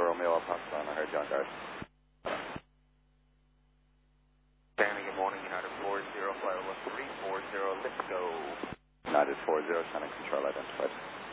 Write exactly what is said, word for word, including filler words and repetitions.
Romeo Alpha on, I heard you on guard. Danny, good morning, United four zero, flight level three four zero, let's go. United four zero, Sonic Control identified.